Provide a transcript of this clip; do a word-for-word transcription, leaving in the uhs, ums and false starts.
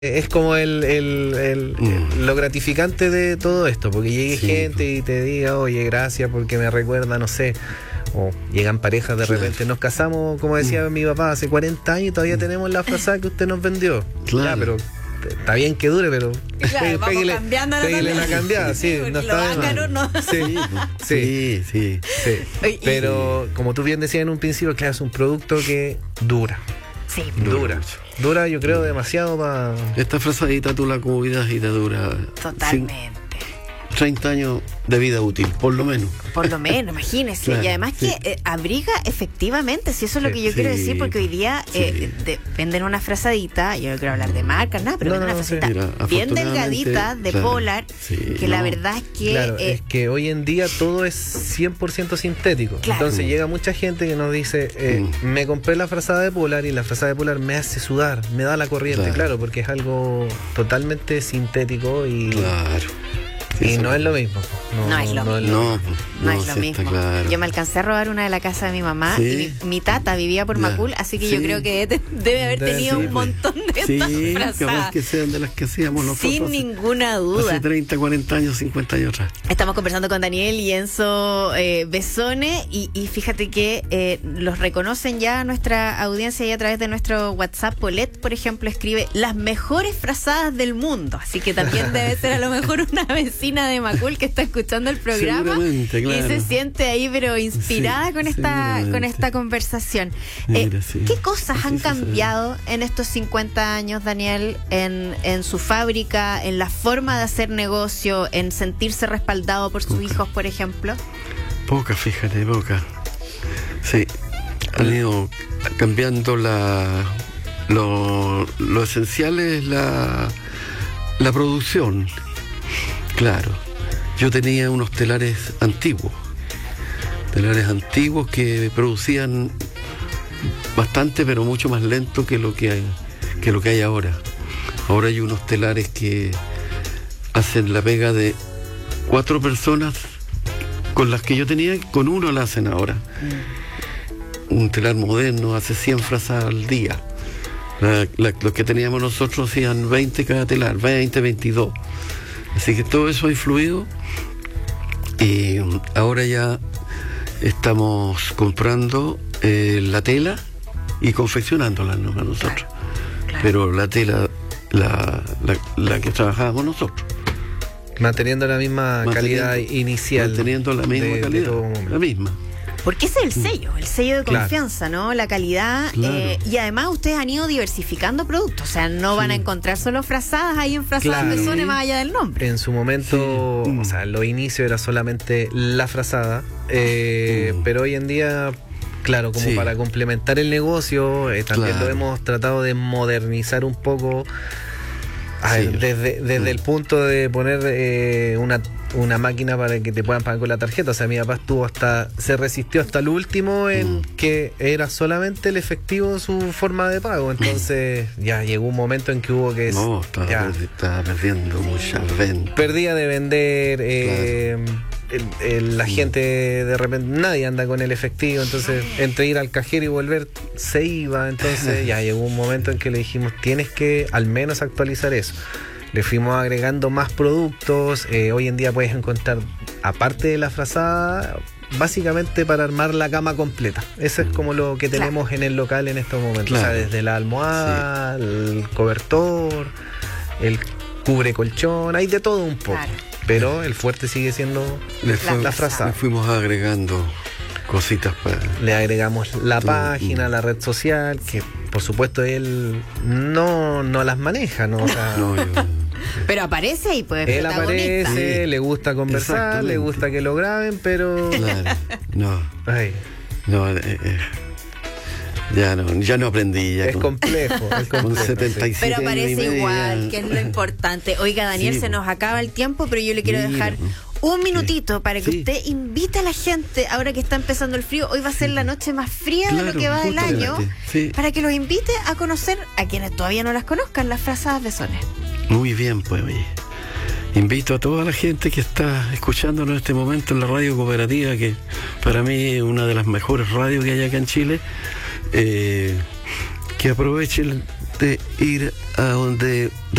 Es como el, el, el, mm. lo gratificante de todo esto, porque llegue sí, gente y te diga, oye, gracias porque me recuerda, no sé, o llegan parejas de repente, claro. Nos casamos, como decía mm. mi papá, hace cuarenta años y todavía tenemos la frazada que usted nos vendió. Claro. Ya, pero está bien que dure, pero claro, vamos pégale, cambiando pégale la cambiada, sí, sí no está de más. No. Sí, sí, sí, sí. sí. Pero como tú bien decías en un principio, claro, es un producto que dura. Sí, dura. Dura, yo creo, demasiado para... Esta frazadita tú la cuidas y te dura... Totalmente. treinta años de vida útil, por lo menos. Por lo menos, imagínese. Claro, y además sí. que eh, abriga efectivamente, si eso es lo que yo sí. quiero decir, porque hoy día eh, sí. de, venden una frazadita, yo no quiero hablar de marcas, nada, pero no, venden no, una frazadita sí. bien delgadita de claro, Polar, sí, que no. la verdad es que... Claro, eh, es que hoy en día todo es cien por ciento sintético. Claro. Entonces mm. llega mucha gente que nos dice, eh, mm. me compré la frazada de Polar y la frazada de Polar me hace sudar, me da la corriente, claro, claro porque es algo totalmente sintético y... Claro. Y no es lo mismo. No, no es lo no, mismo. No, no, no es lo mismo. Claro. Yo me alcancé a robar una de la casa de mi mamá ¿Sí? y mi, mi tata vivía por yeah. Macul, así que sí. yo creo que de, debe haber debe tenido sí, un montón de sí, estas frazadas. Sí, que sean de las que hacíamos nosotros. Sin hace, ninguna duda. Hace treinta, cuarenta años, cincuenta años atrás. Estamos conversando con Daniel y Enzo eh, Besone y, y fíjate que eh, los reconocen ya nuestra audiencia y a través de nuestro WhatsApp. Polet, por ejemplo, escribe las mejores frazadas del mundo, así que también debe ser a lo mejor una vecina de Macul que está escuchando el programa claro. y se siente ahí pero inspirada sí, con esta con esta conversación. Mira, eh, sí. ¿Qué cosas sí, han sí, cambiado sí. en estos cincuenta años, Daniel, en, en su fábrica, en la forma de hacer negocio, en sentirse respaldado por sus poca. hijos, por ejemplo? Poca, fíjate, poca. Sí, han ido cambiando la lo, lo esencial es la la producción. Claro. Yo tenía unos telares antiguos, telares antiguos que producían bastante, pero mucho más lento que lo que hay, que lo que hay ahora. Ahora hay unos telares que hacen la pega de cuatro personas con las que yo tenía, con uno la hacen ahora. Mm. Un telar moderno hace cien frazadas al día. La, la, los que teníamos nosotros hacían veinte cada telar, veinte, veintidós. Así que todo eso ha influido y ahora ya estamos comprando eh, la tela y confeccionándola, ¿no? A nosotros. Claro, claro. Pero la tela, la, la, la que trabajábamos nosotros. Manteniendo la misma calidad inicial. Manteniendo la misma de, calidad, de la misma. Porque ese es el sello, el sello de confianza, claro. ¿no? La calidad. Claro. Eh, y además ustedes han ido diversificando productos. O sea, no sí. van a encontrar solo frazadas ahí en frazadas claro. Besone más allá del nombre. En su momento, sí. o sea, en los inicios era solamente la frazada. Eh, mm. Pero hoy en día, claro, como sí. para complementar el negocio, eh, también claro. lo hemos tratado de modernizar un poco. A ver, sí. desde, desde mm. el punto de poner eh, una, una máquina para que te puedan pagar con la tarjeta. O sea, mi papá estuvo hasta, se resistió hasta el último en mm. que era solamente el efectivo su forma de pago. Entonces ya llegó un momento en que hubo que... No, estaba, ya, perdi- estaba perdiendo sí. muchas ventas. Perdía de vender... Eh, claro. El, el, la gente de repente, nadie anda con el efectivo, entonces entre ir al cajero y volver se iba, entonces ya llegó un momento en que le dijimos tienes que al menos actualizar eso. Le fuimos agregando más productos, eh, hoy en día puedes encontrar, aparte de la frazada, básicamente para armar la cama completa. Eso es como lo que tenemos claro. en el local en estos momentos, claro. o sea, desde la almohada, sí. el cobertor, el cubre colchón, hay de todo un poco. Claro. Pero el fuerte sigue siendo la, fue, la frazada. Le fuimos agregando cositas para... Le agregamos la todo, página, la red social, que por supuesto él no, no las maneja, ¿no? O sea, no yo... Pero aparece y pues él aparece, sí. le gusta conversar, le gusta que lo graben, pero... Claro, no. Ay. No, eh, eh. Ya no, ya no aprendí. Ya es, con, complejo, es complejo. Con setenta y siete pero aparece años y igual, media. que es lo importante. Oiga, Daniel, sí, se nos acaba el tiempo, pero yo le quiero mira, dejar un minutito sí. para que sí. usted invite a la gente, ahora que está empezando el frío, hoy va a ser la noche más fría claro, de lo que va del año, sí. para que los invite a conocer, a quienes todavía no las conozcan, las frazadas Besone. Muy bien, pues, oye. Invito a toda la gente que está escuchándonos en este momento en la radio cooperativa, que para mí es una de las mejores radios que hay acá en Chile, eh, que aprovechen de ir a donde